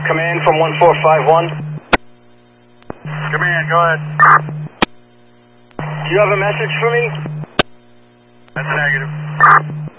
command from 1451. Command, go ahead. Do you have a message for me? That's a negative.